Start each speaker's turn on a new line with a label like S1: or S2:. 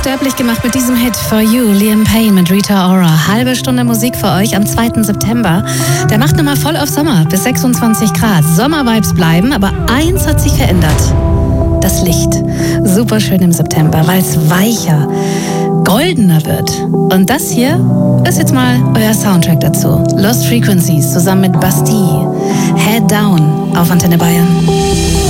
S1: unsterblich gemacht mit diesem Hit For You, Liam Payne mit Rita Ora. Halbe Stunde Musik für euch am 2. September. Der macht nochmal voll auf Sommer, bis 26 Grad. Sommervibes bleiben, aber eins hat sich verändert. Das Licht. Super schön im September, weil es weicher, goldener wird. Und das hier ist jetzt mal euer Soundtrack dazu. Lost Frequencies zusammen mit Bastille. Head Down auf Antenne Bayern.